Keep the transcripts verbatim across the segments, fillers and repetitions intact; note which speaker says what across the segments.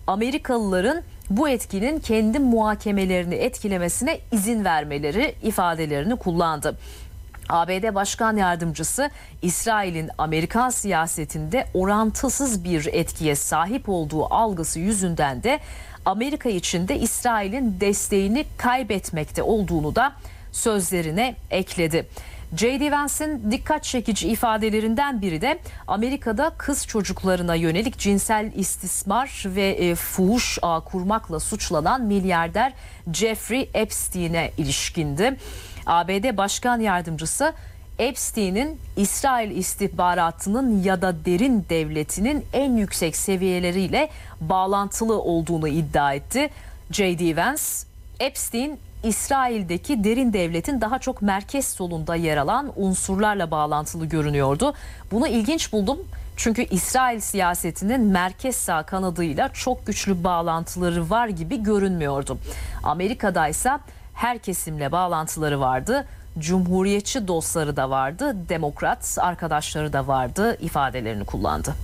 Speaker 1: Amerikalıların bu etkinin kendi muhakemelerini etkilemesine izin vermeleri ifadelerini kullandı. A B D Başkan Yardımcısı İsrail'in Amerikan siyasetinde orantısız bir etkiye sahip olduğu algısı yüzünden de Amerika için de İsrail'in desteğini kaybetmekte olduğunu da sözlerine ekledi. J D Vance'in dikkat çekici ifadelerinden biri de Amerika'da kız çocuklarına yönelik cinsel istismar ve e, fuhuş ağı kurmakla suçlanan milyarder Jeffrey Epstein'e ilişkindi. A B D Başkan Yardımcısı Epstein'in İsrail istihbaratının ya da derin devletinin en yüksek seviyeleriyle bağlantılı olduğunu iddia etti. J D Vance, Epstein İsrail'deki derin devletin daha çok merkez solunda yer alan unsurlarla bağlantılı görünüyordu. Bunu ilginç buldum çünkü İsrail siyasetinin merkez sağ kanadıyla çok güçlü bağlantıları var gibi görünmüyordu. Amerika'da ise her kesimle bağlantıları vardı. Cumhuriyetçi dostları da vardı, demokrat arkadaşları da vardı ifadelerini kullandı.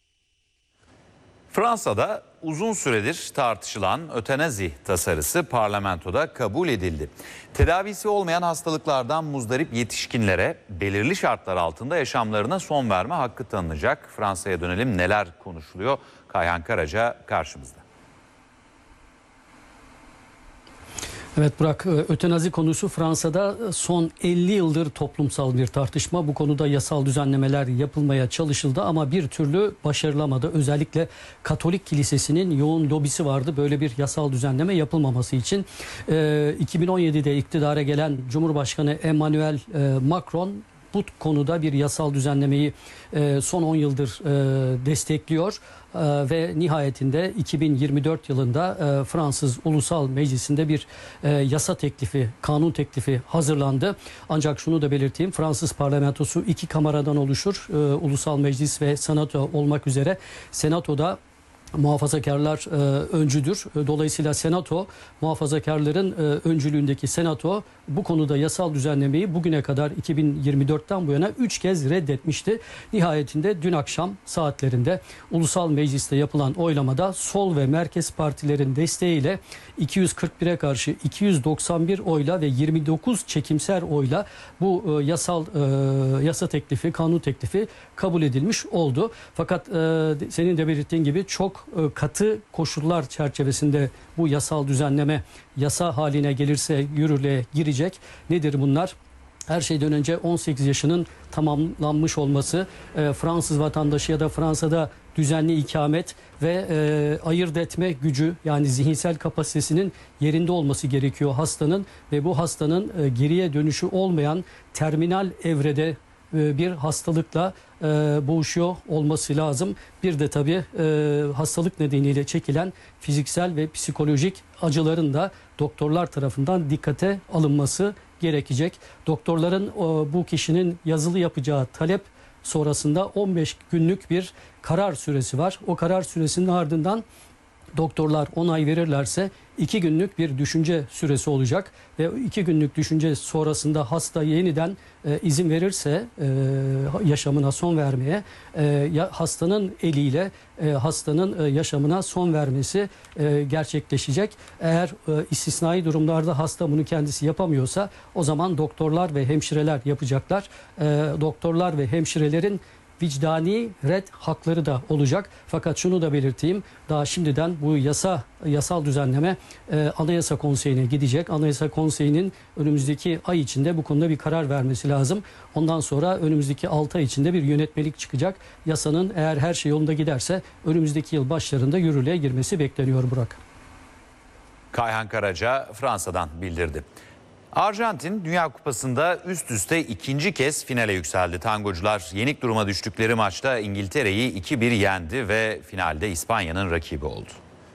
Speaker 2: Fransa'da uzun süredir tartışılan ötenazi tasarısı parlamentoda kabul edildi. Tedavisi olmayan hastalıklardan muzdarip yetişkinlere belirli şartlar altında yaşamlarına son verme hakkı tanınacak. Fransa'ya dönelim, neler konuşuluyor? Kayhan Karaca karşımızda.
Speaker 3: Evet Burak, ötenazi konusu Fransa'da son elli yıldır toplumsal bir tartışma. Bu konuda yasal düzenlemeler yapılmaya çalışıldı ama bir türlü başarılamadı. Özellikle Katolik Kilisesi'nin yoğun lobisi vardı böyle bir yasal düzenleme yapılmaması için. iki bin on yedide iktidara gelen Cumhurbaşkanı Emmanuel Macron bu konuda bir yasal düzenlemeyi son on yıldır destekliyor. Ve nihayetinde iki bin yirmi dört yılında Fransız Ulusal Meclisi'nde bir yasa teklifi, kanun teklifi hazırlandı. Ancak şunu da belirteyim, Fransız parlamentosu iki kameradan oluşur. Ulusal Meclis ve Senato olmak üzere. Senato'da muhafazakarlar e, öncüdür. Dolayısıyla Senato, muhafazakarların e, öncülüğündeki Senato bu konuda yasal düzenlemeyi bugüne kadar iki bin yirmi dörtten bu yana üç kez reddetmişti. Nihayetinde dün akşam saatlerinde Ulusal Meclis'te yapılan oylamada sol ve merkez partilerin desteğiyle iki yüz kırk bire karşı iki yüz doksan bir oyla ve yirmi dokuz çekimser oyla bu e, yasal e, yasa teklifi, kanun teklifi kabul edilmiş oldu. Fakat e, senin de belirttiğin gibi çok katı koşullar çerçevesinde bu yasal düzenleme yasa haline gelirse yürürlüğe girecek. Nedir bunlar? Her şeyden önce on sekiz yaşının tamamlanmış olması, e, Fransız vatandaşı ya da Fransa'da düzenli ikamet ve e, ayırt etme gücü, yani zihinsel kapasitesinin yerinde olması gerekiyor hastanın ve bu hastanın e, geriye dönüşü olmayan terminal evrede bir hastalıkla e, boğuşuyor olması lazım. Bir de tabii e, hastalık nedeniyle çekilen fiziksel ve psikolojik acıların da doktorlar tarafından dikkate alınması gerekecek. Doktorların o, bu kişinin yazılı yapacağı talep sonrasında on beş günlük bir karar süresi var. O karar süresinin ardından doktorlar onay verirlerse iki günlük bir düşünce süresi olacak ve iki günlük düşünce sonrasında hasta yeniden e, izin verirse e, yaşamına son vermeye e, ya, hastanın eliyle e, hastanın e, yaşamına son vermesi e, gerçekleşecek. Eğer e, istisnai durumlarda hasta bunu kendisi yapamıyorsa o zaman doktorlar ve hemşireler yapacaklar. E, doktorlar ve hemşirelerin vicdani red hakları da olacak. Fakat şunu da belirteyim. Daha şimdiden bu yasa yasal düzenleme e, Anayasa Konseyi'ne gidecek. Anayasa Konseyi'nin önümüzdeki ay içinde bu konuda bir karar vermesi lazım. Ondan sonra önümüzdeki altı ay içinde bir yönetmelik çıkacak. Yasanın eğer her şey yolunda giderse önümüzdeki yıl başlarında yürürlüğe girmesi bekleniyor Burak.
Speaker 2: Kayhan Karaca Fransa'dan bildirdi. Arjantin Dünya Kupası'nda üst üste ikinci kez finale yükseldi. Tangocular yenik duruma düştükleri maçta İngiltere'yi iki bir yendi ve finalde İspanya'nın rakibi oldu.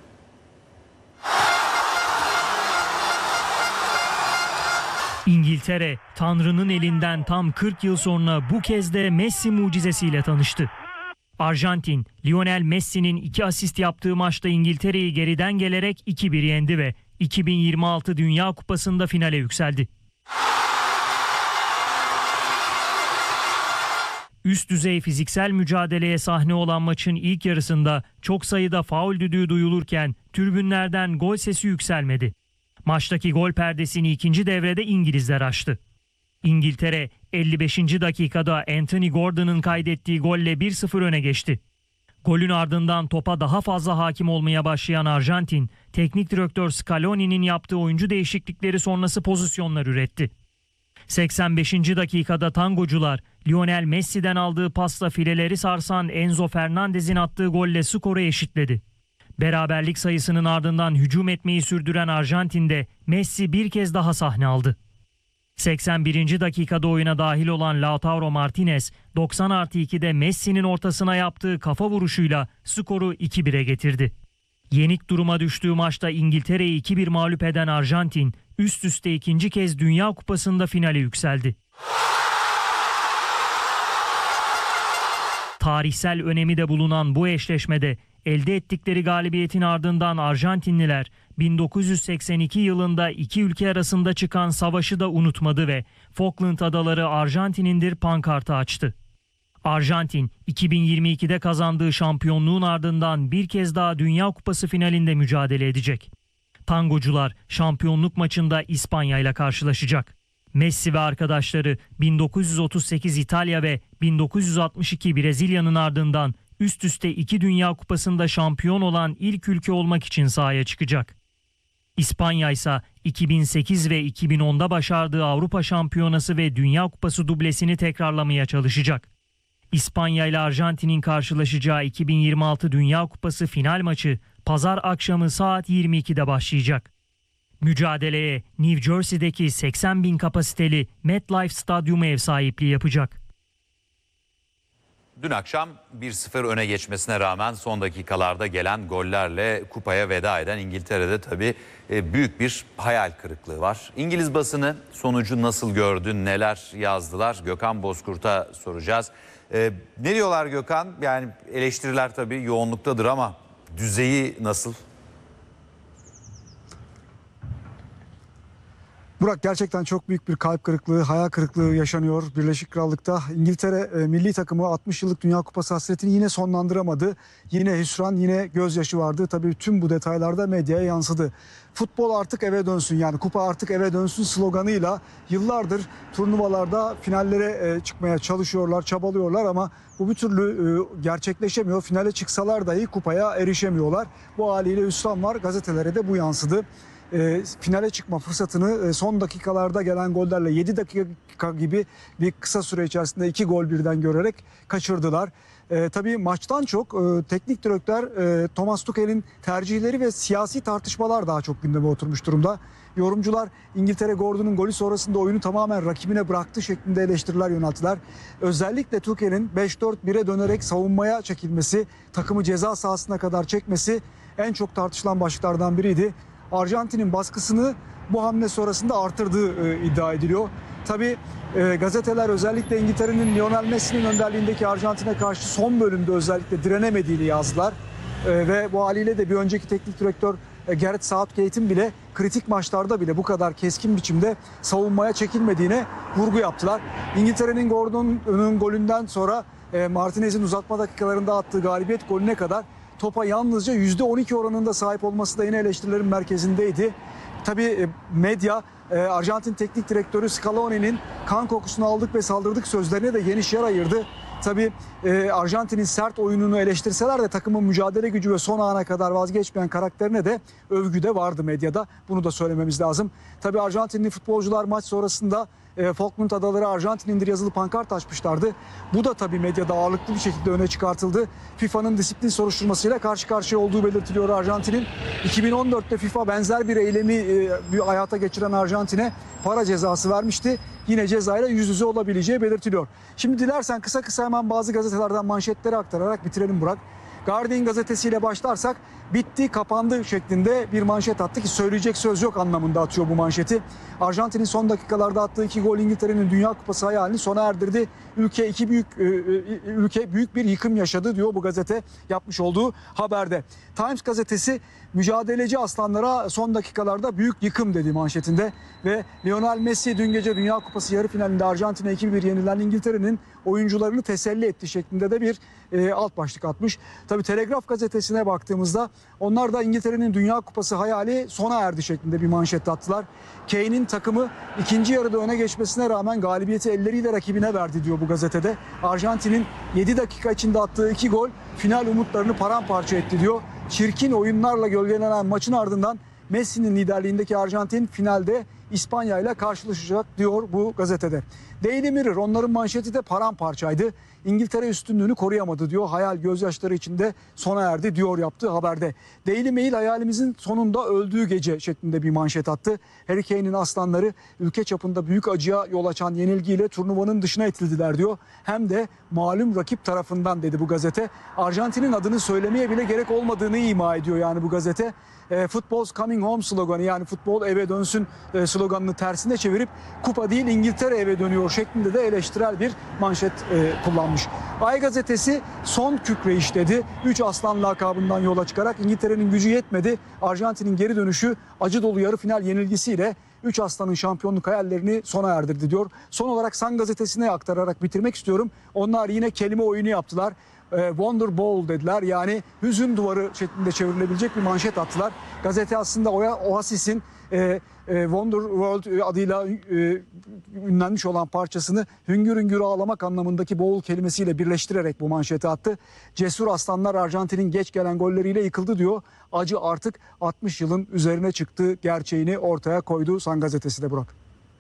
Speaker 4: İngiltere, Tanrı'nın elinden tam kırk yıl sonra bu kez de Messi mucizesiyle tanıştı. Arjantin, Lionel Messi'nin iki asist yaptığı maçta İngiltere'yi geriden gelerek iki bir yendi ve iki bin yirmi altı Dünya Kupası'nda finale yükseldi. Üst düzey fiziksel mücadeleye sahne olan maçın ilk yarısında çok sayıda faul düdüğü duyulurken tribünlerden gol sesi yükselmedi. Maçtaki gol perdesini ikinci devrede İngilizler açtı. İngiltere elli beşinci dakikada Anthony Gordon'ın kaydettiği golle bir sıfır öne geçti. Golün ardından topa daha fazla hakim olmaya başlayan Arjantin, teknik direktör Scaloni'nin yaptığı oyuncu değişiklikleri sonrası pozisyonlar üretti. seksen beşinci dakikada tangocular Lionel Messi'den aldığı pasla fileleri sarsan Enzo Fernandez'in attığı golle skoru eşitledi. Beraberlik sayısının ardından hücum etmeyi sürdüren Arjantin'de Messi bir kez daha sahne aldı. seksen birinci dakikada oyuna dahil olan Lautaro Martinez doksan artı ikide Messi'nin ortasına yaptığı kafa vuruşuyla skoru iki bire getirdi. Yenik duruma düştüğü maçta İngiltere'yi iki bir mağlup eden Arjantin üst üste ikinci kez Dünya Kupası'nda finale yükseldi. Tarihsel önemi de bulunan bu eşleşmede elde ettikleri galibiyetin ardından Arjantinliler bin dokuz yüz seksen iki yılında iki ülke arasında çıkan savaşı da unutmadı ve Falkland Adaları Arjantin'indir pankartı açtı. Arjantin iki bin yirmi ikide kazandığı şampiyonluğun ardından bir kez daha Dünya Kupası finalinde mücadele edecek. Tangocular şampiyonluk maçında İspanya ile karşılaşacak. Messi ve arkadaşları bin dokuz yüz otuz sekiz İtalya ve bin dokuz yüz altmış iki Brezilya'nın ardından üst üste iki Dünya Kupası'nda şampiyon olan ilk ülke olmak için sahaya çıkacak. İspanya ise iki bin sekiz ve iki bin onda başardığı Avrupa Şampiyonası ve Dünya Kupası dublesini tekrarlamaya çalışacak. İspanya ile Arjantin'in karşılaşacağı iki bin yirmi altı Dünya Kupası final maçı pazar akşamı saat yirmi ikide başlayacak. Mücadeleye New Jersey'deki seksen bin kapasiteli MetLife Stadyumu ev sahipliği yapacak.
Speaker 2: Dün akşam bir sıfır öne geçmesine rağmen son dakikalarda gelen gollerle kupaya veda eden İngiltere'de tabii büyük bir hayal kırıklığı var. İngiliz basını sonucu nasıl gördü, neler yazdılar? Gökhan Bozkurt'a soracağız. Ee, ne diyorlar Gökhan? Yani eleştiriler tabii yoğunluktadır ama düzeyi nasıl?
Speaker 5: Burak, gerçekten çok büyük bir kalp kırıklığı, hayal kırıklığı yaşanıyor Birleşik Krallık'ta. İngiltere e, milli takımı altmış yıllık Dünya Kupası hasretini yine sonlandıramadı. Yine hüsran, yine gözyaşı vardı. Tabii tüm bu detaylarda medyaya yansıdı. Futbol artık eve dönsün, yani kupa artık eve dönsün sloganıyla yıllardır turnuvalarda finallere e, çıkmaya çalışıyorlar, çabalıyorlar ama bu bir türlü e, gerçekleşemiyor. Finale çıksalar dahi kupaya erişemiyorlar. Bu haliyle hüsran var. Gazetelere de bu yansıdı. E, finale çıkma fırsatını e, son dakikalarda gelen gollerle yedi dakika gibi bir kısa süre içerisinde iki gol birden görerek kaçırdılar. E, tabii maçtan çok e, teknik direktör e, Thomas Tuchel'in tercihleri ve siyasi tartışmalar daha çok gündeme oturmuş durumda. Yorumcular İngiltere Gordon'un golü sonrasında oyunu tamamen rakibine bıraktı şeklinde eleştiriler yönelttiler. Özellikle Tuchel'in beş dört bire dönerek savunmaya çekilmesi, takımı ceza sahasına kadar çekmesi en çok tartışılan başlıklardan biriydi. Arjantin'in baskısını bu hamle sonrasında artırdığı e, iddia ediliyor. Tabii e, gazeteler özellikle İngiltere'nin Lionel Messi'nin önderliğindeki Arjantin'e karşı son bölümde özellikle direnemediğini yazdılar. E, ve bu haliyle de bir önceki teknik direktör e, Gareth Southgate'in bile kritik maçlarda bile bu kadar keskin biçimde savunmaya çekilmediğine vurgu yaptılar. İngiltere'nin Gordon'un golünden sonra e, Martinez'in uzatma dakikalarında attığı galibiyet golüne kadar topa yalnızca yüzde on iki oranında sahip olması da yine eleştirilerin merkezindeydi. Tabii medya Arjantin teknik direktörü Scaloni'nin kan kokusunu aldık ve saldırdık sözlerine de geniş yer ayırdı. Tabii Arjantin'in sert oyununu eleştirseler de takımın mücadele gücü ve son ana kadar vazgeçmeyen karakterine de övgü de vardı medyada. Bunu da söylememiz lazım. Tabii Arjantinli futbolcular maç sonrasında E, Falkland Adaları Arjantin'indir yazılı pankart açmışlardı. Bu da tabii medyada ağırlıklı bir şekilde öne çıkartıldı. FIFA'nın disiplin soruşturmasıyla karşı karşıya olduğu belirtiliyor Arjantin'in. iki bin on dörtte FIFA benzer bir eylemi e, bir hayata geçiren Arjantin'e para cezası vermişti. Yine cezayla yüz yüze olabileceği belirtiliyor. Şimdi dilersen kısa kısa hemen bazı gazetelerden manşetleri aktararak bitirelim Burak. Guardian gazetesiyle başlarsak bitti, kapandı şeklinde bir manşet attı ki söyleyecek söz yok anlamında atıyor bu manşeti. Arjantin'in son dakikalarda attığı iki gol İngiltere'nin Dünya Kupası hayalini sona erdirdi. Ülke iki büyük ülke büyük bir yıkım yaşadı diyor bu gazete yapmış olduğu haberde. Times gazetesi mücadeleci aslanlara son dakikalarda büyük yıkım dedi manşetinde ve Lionel Messi dün gece Dünya Kupası yarı finalinde Arjantin'e iki bir yenilen İngiltere'nin oyuncularını teselli etti şeklinde de bir e, alt başlık atmış. Tabii Telegraf gazetesine baktığımızda onlar da İngiltere'nin Dünya Kupası hayali sona erdi şeklinde bir manşet attılar. Kane'in takımı ikinci yarıda öne geçmesine rağmen galibiyeti elleriyle rakibine verdi diyor bu gazetede. Arjantin'in yedi dakika içinde attığı iki gol final umutlarını paramparça etti diyor. Çirkin oyunlarla gölgelenen maçın ardından Messi'nin liderliğindeki Arjantin finalde İspanya ile karşılaşacak diyor bu gazetede. Daily Mirror, onların manşeti de paramparçaydı. İngiltere üstünlüğünü koruyamadı diyor. Hayal gözyaşları içinde sona erdi diyor yaptığı haberde. Daily Mail hayalimizin sonunda öldüğü gece şeklinde bir manşet attı. Harry Kane'in aslanları ülke çapında büyük acıya yol açan yenilgiyle turnuvanın dışına itildiler diyor. Hem de malum rakip tarafından dedi bu gazete. Arjantin'in adını söylemeye bile gerek olmadığını ima ediyor yani bu gazete. E, Football's coming home sloganı, yani futbol eve dönsün e, sloganını tersine çevirip kupa değil İngiltere eve dönüyor şeklinde de eleştirel bir manşet e, kullanmış. Ay gazetesi son kükreyiş dedi. Üç aslan lakabından yola çıkarak İngiltere'nin gücü yetmedi. Arjantin'in geri dönüşü acı dolu yarı final yenilgisiyle Üç aslanın şampiyonluk hayallerini sona erdirdi diyor. Son olarak Sun gazetesine aktararak bitirmek istiyorum. Onlar yine kelime oyunu yaptılar. Wonder Ball dediler, yani hüzün duvarı şeklinde çevrilebilecek bir manşet attılar. Gazete aslında Oasis'in e, e, Wonder World adıyla e, ünlenmiş olan parçasını hüngür hüngür ağlamak anlamındaki boğul kelimesiyle birleştirerek bu manşeti attı. Cesur aslanlar Arjantin'in geç gelen golleriyle yıkıldı diyor. Acı artık altmış yılın üzerine çıktığı gerçeğini ortaya koydu Sun gazetesi de Burak.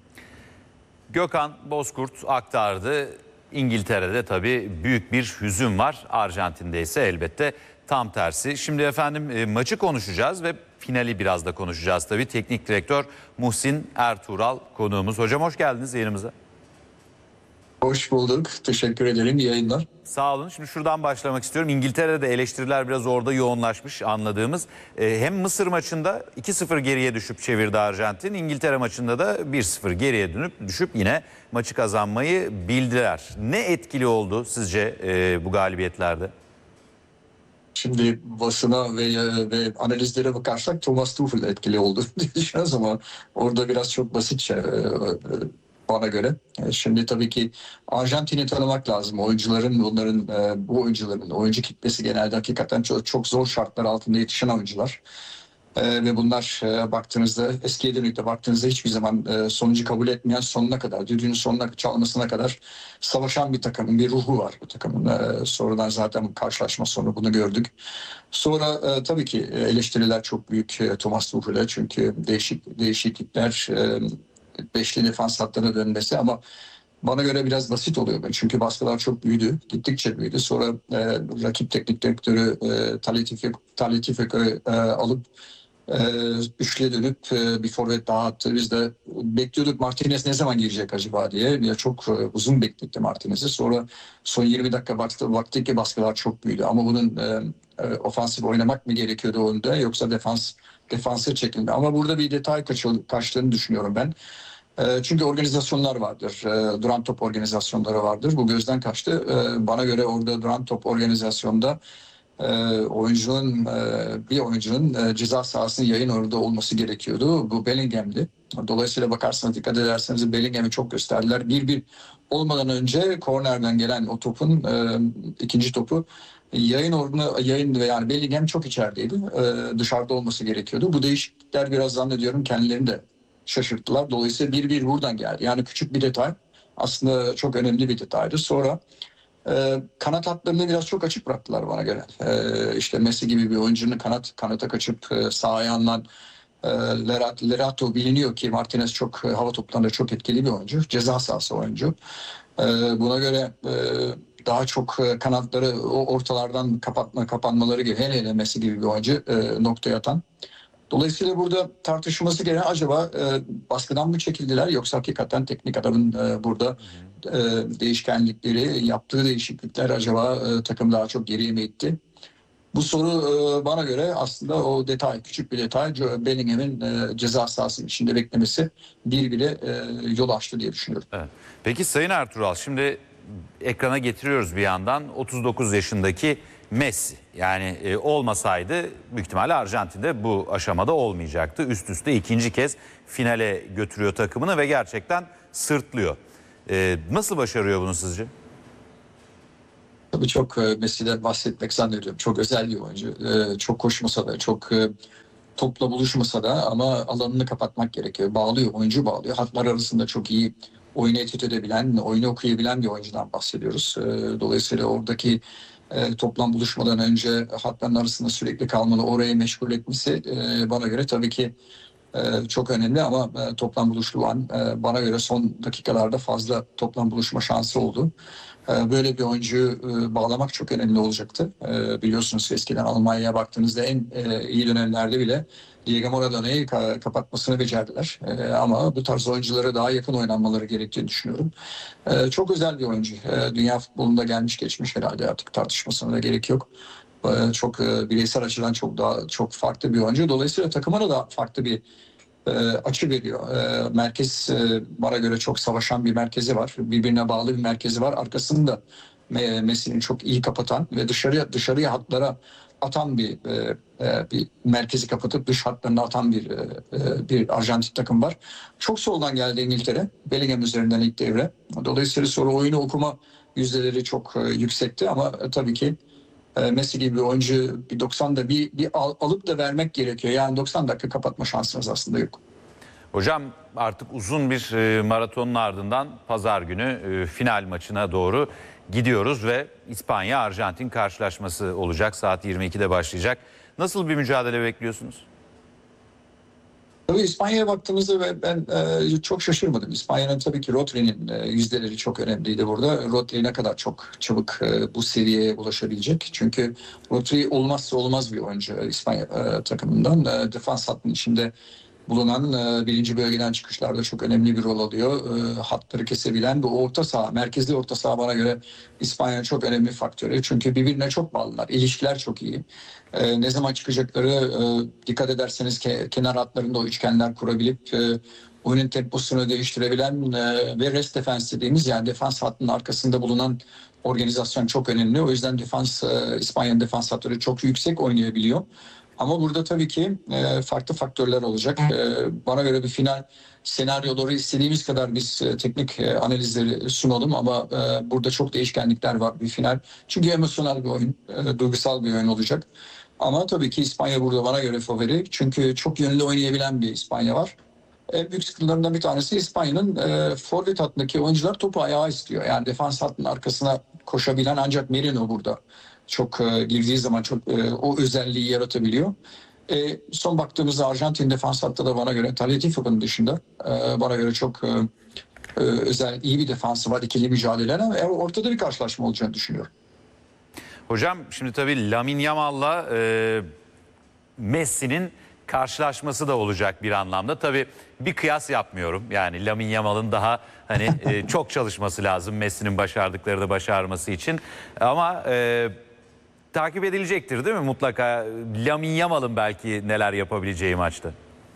Speaker 2: Gökhan Bozkurt aktardı. İngiltere'de tabii büyük bir hüzün var. Arjantin'de ise elbette tam tersi. Şimdi efendim e, maçı konuşacağız ve finali biraz da konuşacağız tabii. Teknik direktör Muhsin Ertuğral konuğumuz. Hocam hoş geldiniz yayınımıza.
Speaker 6: Hoş bulduk. Teşekkür ederim. İyi yayınlar.
Speaker 2: Sağ olun. Şimdi şuradan başlamak istiyorum. İngiltere'de eleştiriler biraz orada yoğunlaşmış anladığımız. Ee, hem Mısır maçında iki sıfır geriye düşüp çevirdi Arjantin. İngiltere maçında da bir sıfır geriye dönüp düşüp yine maçı kazanmayı bildiler. Ne etkili oldu sizce e, bu galibiyetlerde?
Speaker 6: Şimdi basına ve, ve analizlere bakarsak Thomas Tuchel etkili oldu diye düşünüyoruz ama orada biraz çok basitçe e, bana göre. Şimdi tabii ki Arjantin'i tanımak lazım. Oyuncuların, bunların, bu oyuncuların, oyuncu kitlesi genelde hakikaten çok, çok zor şartlar altında yetişen oyuncular. Ee, ve bunlar e, baktığınızda, eskiye dönük de baktığınızda hiçbir zaman e, sonucu kabul etmeyen, sonuna kadar, düdüğünün sonuna çalmasına kadar savaşan bir takımın, bir ruhu var bu takımın. E, sonradan zaten karşılaşma sonu bunu gördük. Sonra e, tabii ki eleştiriler çok büyük e, Thomas Tuchel'e, çünkü değişik değişiklikler, e, beşli defans hatlarına dönmesi, ama bana göre biraz basit oluyor. Çünkü baskılar çok büyüdü, gittikçe büyüdü. Sonra e, rakip teknik direktörü e, Talitifek'i e, alıp e, üçlüye dönüp e, bir forvet daha attı. Biz de bekliyorduk Martinez ne zaman girecek acaba diye. Ya çok e, uzun bekletti Martinez'i. Sonra son yirmi dakika baktı, baktık ki baskılar çok büyüdü. Ama bunun e, e, ofansif oynamak mı gerekiyordu oyunda, yoksa defans defansa çekildi. Ama burada bir detay kaçı, kaçtığını düşünüyorum ben. Çünkü organizasyonlar vardır. Duran top organizasyonları vardır. Bu gözden kaçtı. Bana göre orada duran top organizasyonda oyuncunun, bir oyuncunun ceza sahasının yayın orada olması gerekiyordu. Bu Bellingham'di. Dolayısıyla bakarsanız, dikkat ederseniz Bellingham'i çok gösterdiler. Bir bir olmadan önce kornerden gelen o topun ikinci topu yayın orada, yayın ve yani Bellingham çok içerideydi. Dışarıda olması gerekiyordu. Bu değişiklikler biraz zannediyorum kendilerini de şaşırttılar. Dolayısıyla bir bir buradan geldi. Yani küçük bir detay. Aslında çok önemli bir detaydı. Sonra e, kanat hatlarını biraz çok açık bıraktılar bana göre. E, işte Messi gibi bir oyuncunun kanat kanata kaçıp e, sağ ayağından e, Lerato, Lerato biliniyor ki Martinez çok e, hava toplarında çok etkili bir oyuncu. Ceza sahası oyuncu. E, buna göre e, daha çok e, kanatları o ortalardan kapatma kapanmaları gibi, hele hele Messi gibi bir oyuncu e, noktaya atan. Dolayısıyla burada tartışılması gereken, acaba e, baskıdan mı çekildiler, yoksa hakikaten teknik adamın e, burada e, değişkenlikleri, yaptığı değişiklikler acaba e, takım daha çok geriye mi itti? Bu soru e, bana göre aslında o detay, küçük bir detay, Bellingham'in e, ceza sahasının içinde beklemesi bir bile e, yol açtı diye düşünüyorum.
Speaker 2: Evet. Peki Sayın Ertuğral, şimdi ekrana getiriyoruz bir yandan otuz dokuz yaşındaki Messi. Yani e, olmasaydı büyük ihtimalle Arjantin'de bu aşamada olmayacaktı. Üst üste ikinci kez finale götürüyor takımını ve gerçekten sırtlıyor. E, nasıl başarıyor bunu sizce?
Speaker 6: Tabii çok e, Messi'den bahsetmek zannediyorum. Çok özel bir oyuncu. E, çok koşmasa da, çok e, topla buluşmasa da ama alanını kapatmak gerekiyor. Bağlıyor, oyuncu bağlıyor. Hatlar arasında çok iyi oyunu etüt edebilen, oyunu okuyabilen bir oyuncudan bahsediyoruz. E, dolayısıyla oradaki e, toplam buluşmadan önce hatların arasında sürekli kalmalı, orayı meşgul etmesi e, bana göre tabii ki e, çok önemli ama e, toplam buluştuğu an e, bana göre son dakikalarda fazla toplam buluşma şansı oldu. E, böyle bir oyuncuyu e, bağlamak çok önemli olacaktı. E, biliyorsunuz eskiden Almanya'ya baktığınızda en e, iyi dönemlerde bile Diego Maradona'yı ka- kapatmasını becerdiler. E, ama bu tarz oyunculara daha yakın oynanmaları gerektiğini düşünüyorum. E, çok özel bir oyuncu. E, dünya futbolunda gelmiş geçmiş herhalde, artık tartışmasına da gerek yok. E, çok e, bireysel açıdan çok daha çok farklı bir oyuncu. Dolayısıyla takımına da farklı bir e, açı veriyor. E, merkez e, bana göre çok savaşan bir merkezi var. Birbirine bağlı bir merkezi var. Arkasında e, Messi'nin çok iyi kapatan ve dışarıya dışarıya hatlara atan bir e, e, bir merkezi kapatıp dış hatlarına atan bir e, e, bir Arjantin takım var. Çok soldan geldi İngiltere. Bellingham üzerinden ilk devre. Dolayısıyla sonra oyunu okuma yüzdeleri çok e, yüksekti ama e, tabii ki e, Messi gibi bir oyuncu bir doksanda bir, bir al, alıp da vermek gerekiyor. Yani doksan dakika kapatma şansınız aslında yok.
Speaker 2: Hocam artık uzun bir e, maratonun ardından pazar günü e, final maçına doğru gidiyoruz ve İspanya-Arjantin karşılaşması olacak. Saat yirmi ikide başlayacak. Nasıl bir mücadele bekliyorsunuz?
Speaker 6: Tabii İspanya'ya baktığımızda ve ben e, çok şaşırmadım. İspanya'nın tabii ki Rodri'nin e, yüzdeleri çok önemliydi burada. Rodri ne kadar çok çabuk e, bu seviyeye ulaşabilecek. Çünkü Rodri olmazsa olmaz bir oyuncu İspanya e, takımından. E, defans hattının içinde bulunan e, birinci bölgeden çıkışlarda çok önemli bir rol alıyor. E, hatları kesebilen bu orta saha, merkezli orta saha bana göre İspanya'nın çok önemli faktörü. Çünkü birbirine çok bağlılar. İlişkiler çok iyi. E, ne zaman çıkacakları e, dikkat ederseniz ke, kenar hatlarında o üçgenler kurabilip e, oyunun temposunu değiştirebilen e, ve rest defense dediğimiz, yani defans hattının arkasında bulunan organizasyon çok önemli. O yüzden defans e, İspanya'nın defans hatları çok yüksek oynayabiliyor. Ama burada tabii ki e, farklı faktörler olacak. E, bana göre bir final senaryoları istediğimiz kadar biz e, teknik e, analizleri sunalım ama e, burada çok değişkenlikler var bir final. Çünkü emosyonel bir oyun, e, duygusal bir oyun olacak. Ama tabii ki İspanya burada bana göre favori. Çünkü çok yönlü oynayabilen bir İspanya var. En büyük sıkıntılarından bir tanesi İspanya'nın e, forvet hattındaki oyuncular topu ayağa istiyor. Yani defans hattının arkasına koşabilen ancak Merino burada çok e, girdiği zaman çok e, o özelliği yaratabiliyor. E, son baktığımızda Arjantin defans hattı da bana göre Tagliafico'nun dışında e, bana göre çok e, e, özel iyi bir defansı var, ikili mücadeleler. E, ortada bir karşılaşma olacağını düşünüyorum.
Speaker 2: Hocam şimdi tabii Lamine Yamal'la e, Messi'nin karşılaşması da olacak bir anlamda. Tabii bir kıyas yapmıyorum. Yani Lamine Yamal'ın daha hani e, çok çalışması lazım Messi'nin başardıkları da başarması için. Ama e, takip edilecektir değil mi mutlaka Lamine Yamal'ın belki neler yapabileceği maçta?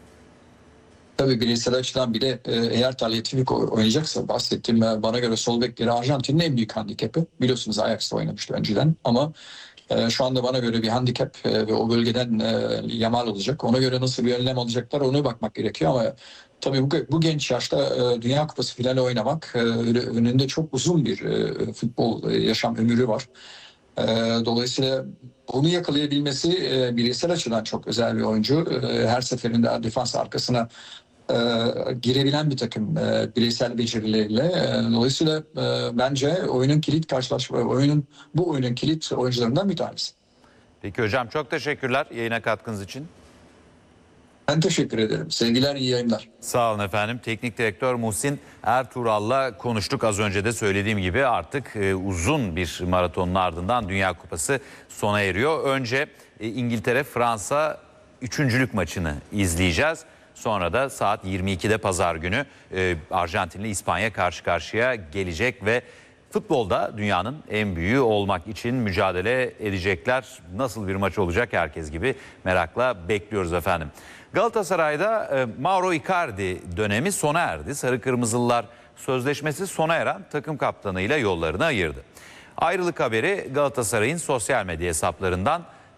Speaker 6: Tabii bireysel açıdan bile e, eğer Tagliafico oynayacaksa, bahsettiğim e, bana göre sol bekleri Arjantin'in en büyük handikapı. Biliyorsunuz Ajax'ta oynamıştı önceden ama e, şu anda bana göre bir handikap e, ve o bölgeden e, Yamal olacak. Ona göre nasıl bir önlem alacaklar ona bakmak gerekiyor ama tabii bu, bu genç yaşta e, Dünya Kupası finali oynamak e, önünde çok uzun bir e, futbol e, yaşam ömrü var. E, dolayısıyla bunu yakalayabilmesi e, bireysel açıdan çok özel bir oyuncu. E, her seferinde defans arkasına e, girebilen bir takım e, bireysel becerileriyle. E, dolayısıyla e, bence oyunun kilit karşılaşma, oyunun bu oyunun kilit oyuncularından bir tanesi.
Speaker 2: Peki hocam çok teşekkürler yayına katkınız için.
Speaker 6: Ben teşekkür ederim. Sevgiler, iyi yayınlar.
Speaker 2: Sağ olun efendim. Teknik direktör Muhsin Ertuğral'la konuştuk. Az önce de söylediğim gibi artık e, uzun bir maratonun ardından Dünya Kupası sona eriyor. Önce e, İngiltere-Fransa üçüncülük maçını izleyeceğiz. Sonra da saat yirmi ikide pazar günü e, Arjantin ile İspanya karşı karşıya gelecek ve futbolda dünyanın en büyüğü olmak için mücadele edecekler. Nasıl bir maç olacak herkes gibi merakla bekliyoruz efendim. Galatasaray'da e, Mauro Icardi dönemi sona erdi. Sarı Kırmızılılar sözleşmesi sona eren takım kaptanıyla yollarını ayırdı. Ayrılık haberi Galatasaray'ın sosyal medya hesaplarından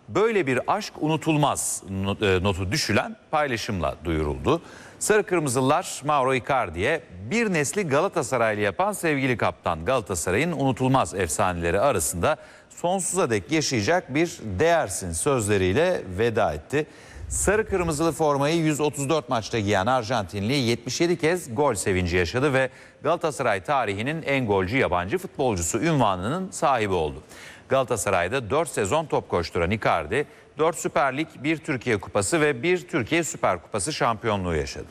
Speaker 2: böyle bir aşk unutulmaz notu düşülen paylaşımla duyuruldu. Sarı Kırmızılılar Mauro Icardi'ye bir nesli Galatasaraylı yapan sevgili kaptan, Galatasaray'ın unutulmaz efsaneleri arasında sonsuza dek yaşayacak bir değersin sözleriyle veda etti. Sarı Kırmızılı formayı yüz otuz dört maçta giyen Arjantinli yetmiş yedi kez gol sevinci yaşadı ve Galatasaray tarihinin en golcü yabancı futbolcusu unvanının sahibi oldu. Galatasaray'da dört sezon top koşturan Icardi, dört Süper Lig, bir Türkiye Kupası ve bir Türkiye Süper Kupası şampiyonluğu yaşadı.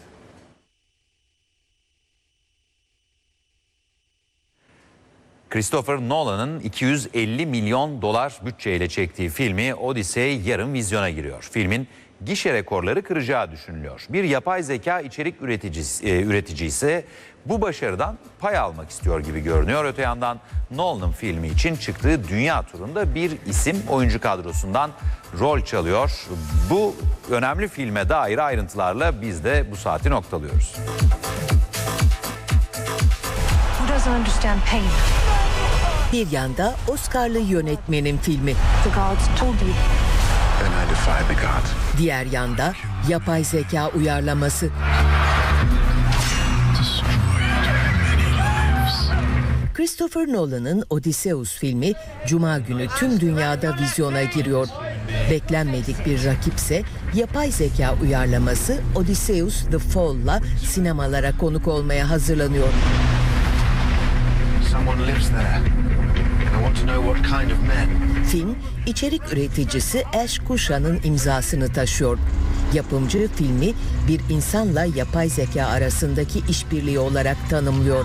Speaker 2: Christopher Nolan'ın iki yüz elli milyon dolar bütçeyle çektiği filmi Odyssey yarın vizyona giriyor. Filmin gişe rekorları kıracağı düşünülüyor. Bir yapay zeka içerik üreticisi, e, üretici ise bu başarıdan pay almak istiyor gibi görünüyor. Öte yandan Nolan'ın filmi için çıktığı dünya turunda bir isim oyuncu kadrosundan rol çalıyor. Bu önemli filme dair ayrıntılarla biz de bu saati noktalıyoruz.
Speaker 7: Who doesn't understand pain?
Speaker 8: Bir yanda Oscar'lı yönetmenin filmi.
Speaker 7: The gods told you.
Speaker 9: And I defy the gods.
Speaker 8: Diğer yanda yapay zeka uyarlaması. Christopher Nolan'ın Odysseus filmi Cuma günü tüm dünyada vizyona giriyor. Beklenmedik bir rakipse yapay zeka uyarlaması Odysseus The Fall'la sinemalara konuk olmaya hazırlanıyor.
Speaker 9: Someone lives there. I want to know what kind of men.
Speaker 8: Film, içerik üreticisi Ash Kusha'nın imzasını taşıyor. Yapımcı filmi bir insanla yapay zeka arasındaki işbirliği olarak tanımlıyor.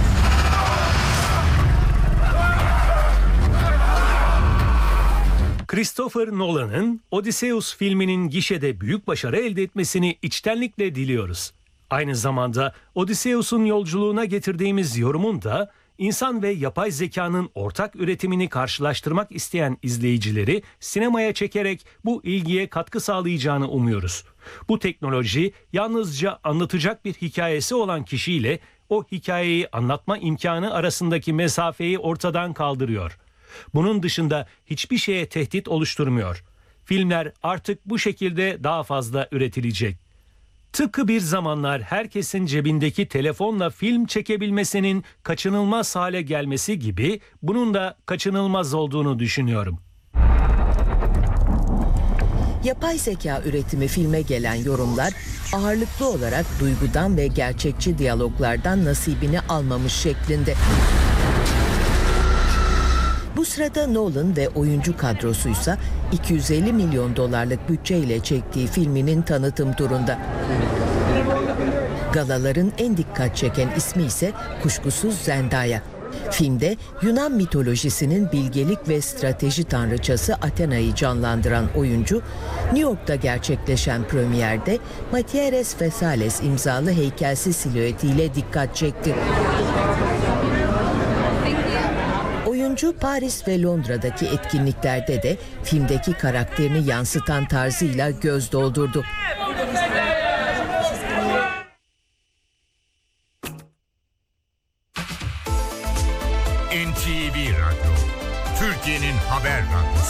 Speaker 10: Christopher Nolan'ın Odysseus filminin gişede büyük başarı elde etmesini içtenlikle diliyoruz. Aynı zamanda Odysseus'un yolculuğuna getirdiğimiz yorumun da İnsan ve yapay zekanın ortak üretimini karşılaştırmak isteyen izleyicileri sinemaya çekerek bu ilgiye katkı sağlayacağını umuyoruz. Bu teknoloji yalnızca anlatacak bir hikayesi olan kişiyle o hikayeyi anlatma imkanı arasındaki mesafeyi ortadan kaldırıyor. Bunun dışında hiçbir şeye tehdit oluşturmuyor. Filmler artık bu şekilde daha fazla üretilecek. Tıpkı bir zamanlar herkesin cebindeki telefonla film çekebilmesinin kaçınılmaz hale gelmesi gibi bunun da kaçınılmaz olduğunu düşünüyorum.
Speaker 8: Yapay zeka üretimi filme gelen yorumlar ağırlıklı olarak duygudan ve gerçekçi diyaloglardan nasibini almamış şeklinde. Bu sırada Nolan ve oyuncu kadrosuysa iki yüz elli milyon dolarlık bütçeyle çektiği filminin tanıtım turunda. Galaların en dikkat çeken ismi ise kuşkusuz Zendaya. Filmde Yunan mitolojisinin bilgelik ve strateji tanrıçası Athena'yı canlandıran oyuncu, New York'ta gerçekleşen premierde Matieres Vesales imzalı heykelsi silüetiyle dikkat çekti. Oyuncu Paris ve Londra'daki etkinliklerde de filmdeki karakterini yansıtan tarzıyla göz doldurdu.
Speaker 11: N T V Radyo, Türkiye'nin haber radyosu.